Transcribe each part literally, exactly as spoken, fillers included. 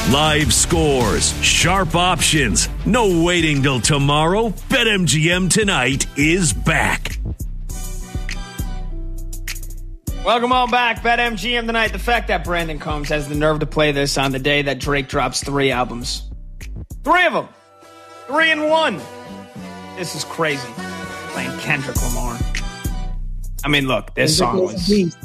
Live scores, sharp options, no waiting till tomorrow. BetMGM Tonight is back. Welcome all back. BetMGM Tonight. The fact that Brandon Combs has the nerve to play this on the day that Drake drops three albums. Three of them. Three and one. This is crazy. Playing Kendrick Lamar. I mean, look, this song was...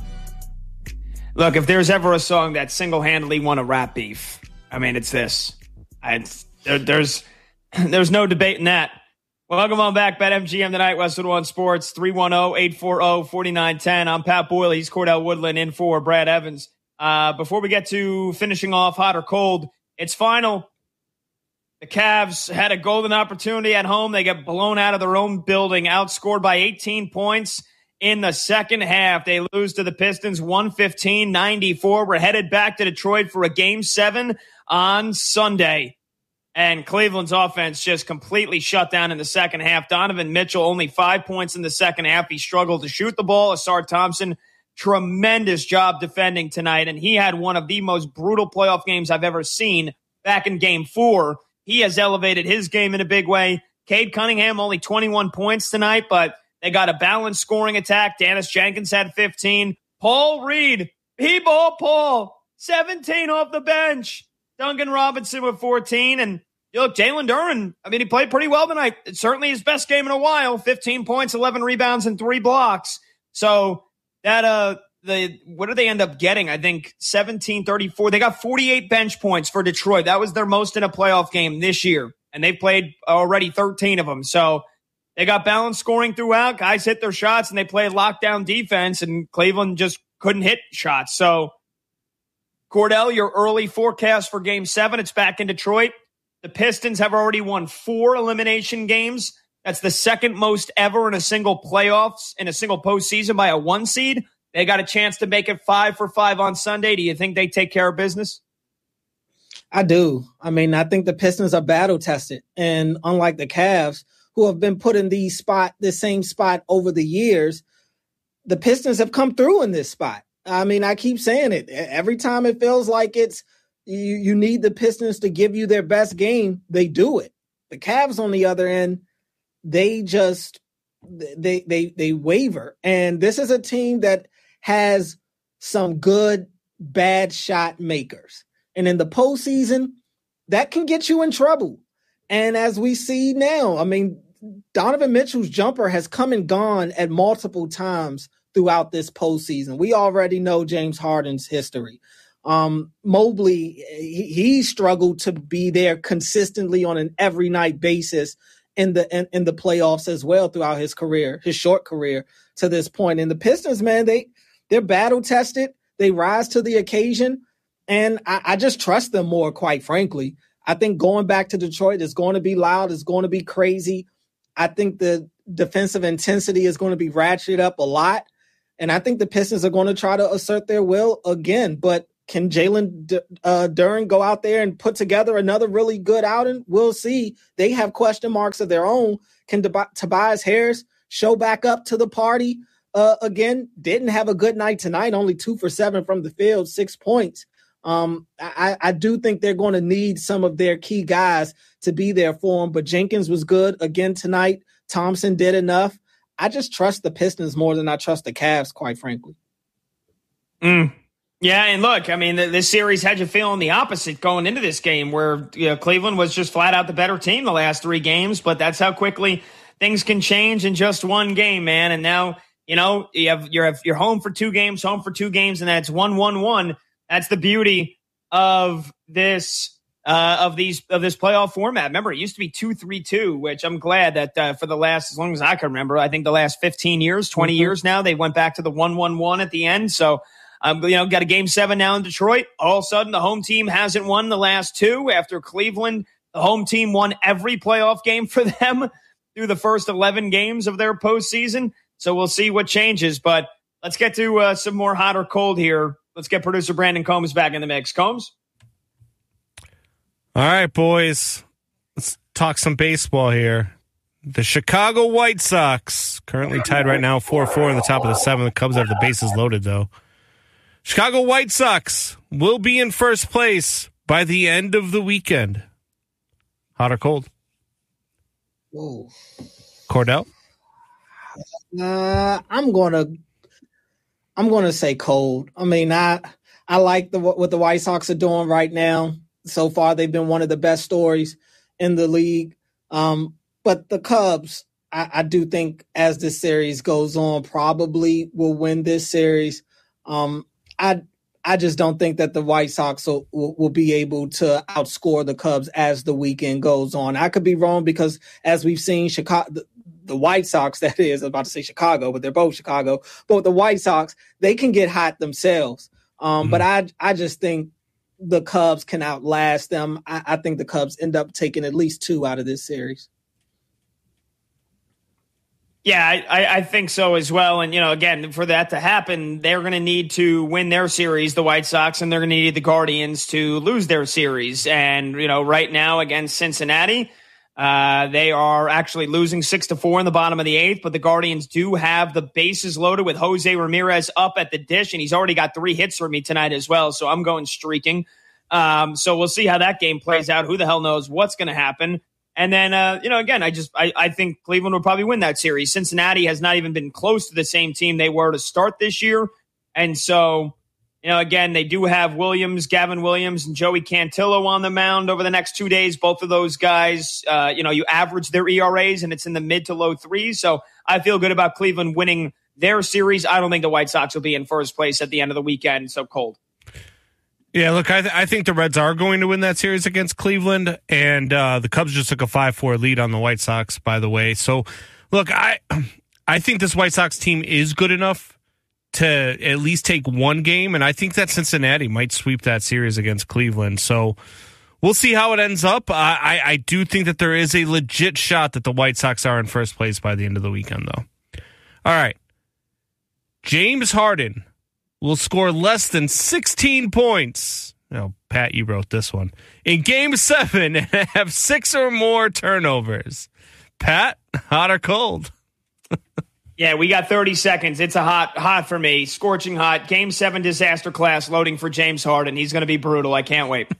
Look, if there's ever a song that single-handedly won a rap beef, I mean, it's this. I, there, there's there's no debating that. Welcome on back, BetMGM Tonight, Westwood One Sports, three one zero, eight four zero, four nine one zero. I'm Pat Boyle. He's Cordell Woodland in for Brad Evans. Uh, before we get to finishing off hot or cold, it's final. The Cavs had a golden opportunity at home. They get blown out of their own building, outscored by eighteen points in the second half. They lose to the Pistons one fifteen ninety-four. We're headed back to Detroit for a game seven on Sunday. And Cleveland's offense just completely shut down in the second half. Donovan Mitchell, only five points in the second half. He struggled to shoot the ball. Asar Thompson, tremendous job defending tonight. And he had one of the most brutal playoff games I've ever seen back in game four. He has elevated his game in a big way. Cade Cunningham, only twenty-one points tonight, but they got a balanced scoring attack. Dennis Jenkins had fifteen. Paul Reed, B-ball Paul, seventeen off the bench. Duncan Robinson with fourteen. And you look, Jalen Duren, I mean, he played pretty well tonight. It's certainly his best game in a while. fifteen points, eleven rebounds, and three blocks. So that, uh, the what did they end up getting? I think seventeen thirty-four. They got forty-eight bench points for Detroit. That was their most in a playoff game this year. And they've played already thirteen of them. So they got balanced scoring throughout. Guys hit their shots, and they played lockdown defense, and Cleveland just couldn't hit shots. So, Cordell, your early forecast for Game seven, it's back in Detroit. The Pistons have already won four elimination games. That's the second most ever in a single playoffs, in a single postseason by a one seed. They got a chance to make it five for five on Sunday. Do you think they take care of business? I do. I mean, I think the Pistons are battle-tested. And unlike the Cavs, who have been put in the spot, the same spot over the years, the Pistons have come through in this spot. I mean, I keep saying it. Every time it feels like it's you, you need the Pistons to give you their best game, they do it. The Cavs, on the other end, they just they they they waver. And this is a team that has some good, bad shot makers. And in the postseason, that can get you in trouble. And as we see now, I mean, Donovan Mitchell's jumper has come and gone at multiple times throughout this postseason. We already know James Harden's history. Um, Mobley, he, he struggled to be there consistently on an every night basis in the in, in the playoffs as well throughout his career, his short career to this point. And the Pistons, man, they they're battle tested. They rise to the occasion, and I, I just trust them more. Quite frankly, I think going back to Detroit is going to be loud. It's going to be crazy. I think the defensive intensity is going to be ratcheted up a lot. And I think the Pistons are going to try to assert their will again. But can Jalen D- uh, Duren go out there and put together another really good outing? We'll see. They have question marks of their own. Can Tob- Tobias Harris show back up to the party uh, again? Didn't have a good night tonight, only two for seven from the field, six points. Um, I, I do think they're going to need some of their key guys to be there for them. But Jenkins was good again tonight. Thompson did enough. I just trust the Pistons more than I trust the Cavs, quite frankly. Mm. Yeah, and look, I mean, this series had you feeling the opposite going into this game where you know, Cleveland was just flat out the better team the last three games, but that's how quickly things can change in just one game, man. And now, you know, you have, you're, you're home for two games, home for two games, and that's one, one, one. That's the beauty of this uh, of these of this playoff format. Remember, it used to be two three two, which I'm glad that uh, for the last, as long as I can remember, I think the last fifteen years, twenty mm-hmm. years now, they went back to the one one one at the end. So, um, you know, got a game seven now in Detroit. All of a sudden, the home team hasn't won the last two. After Cleveland, the home team won every playoff game for them through the first eleven games of their postseason. So we'll see what changes. But let's get to uh, some more hot or cold here. Let's get producer Brandon Combs back in the mix. Combs? All right, boys. Let's talk some baseball here. The Chicago White Sox, currently tied right now four four in the top of the seventh. The Cubs have the bases loaded, though. Chicago White Sox will be in first place by the end of the weekend? Hot or cold? Whoa. Cordell? Uh, I'm gonna, I'm gonna say cold. I mean, I, I like the what the White Sox are doing right now. So far, they've been one of the best stories in the league. Um, but the Cubs, I, I do think, as this series goes on, probably will win this series. Um, I, I just don't think that the White Sox will, will, will be able to outscore the Cubs as the weekend goes on. I could be wrong because, as we've seen, Chicago. The, the White Sox, that is, I was about to say Chicago, but they're both Chicago. But the White Sox, they can get hot themselves. Um, mm-hmm. But I I just think the Cubs can outlast them. I, I think the Cubs end up taking at least two out of this series. Yeah, I, I think so as well. And, you know, again, for that to happen, they're going to need to win their series, the White Sox, and they're going to need the Guardians to lose their series. And, you know, right now against Cincinnati, Uh, they are actually losing six to four in the bottom of the eighth, but the Guardians do have the bases loaded with Jose Ramirez up at the dish, and he's already got three hits for me tonight as well. So I'm going streaking. Um, so we'll see how that game plays out. Who the hell knows what's going to happen? And then, uh, you know, again, I just I, I think Cleveland will probably win that series. Cincinnati has not even been close to the same team they were to start this year, and so. You know, again, they do have Williams, Gavin Williams, and Joey Cantillo on the mound over the next two days. Both of those guys, uh, you know, you average their E R As, and it's in the mid to low threes. So I feel good about Cleveland winning their series. I don't think the White Sox will be in first place at the end of the weekend. So cold. Yeah, look, I, th- I think the Reds are going to win that series against Cleveland, and uh, the Cubs just took a five four lead on the White Sox, by the way. So, look, I I think this White Sox team is good enough to at least take one game, and I think that Cincinnati might sweep that series against Cleveland. So we'll see how it ends up. I, I, I do think that there is a legit shot that the White Sox are in first place by the end of the weekend, though. All right. James Harden will score less than sixteen points. Oh, Pat, you wrote this one. In Game seven and have six or more turnovers. Pat, hot or cold? Yeah, we got thirty seconds. It's a hot, hot for me. Scorching hot. Game seven disaster class loading for James Harden. He's going to be brutal. I can't wait.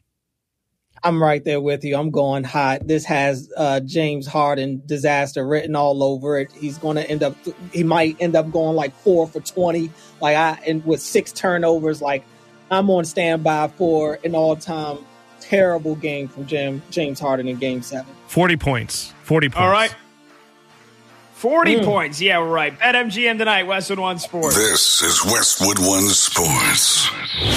I'm right there with you. I'm going hot. This has uh, James Harden disaster written all over it. He's going to end up, he might end up going like four for twenty. Like I, and with six turnovers, like I'm on standby for an all time terrible game from Jim, James Harden in game seven. forty points. forty points. All right. forty mm. points. Yeah, we're right. BetMGM tonight, Westwood One Sports. This is Westwood One Sports.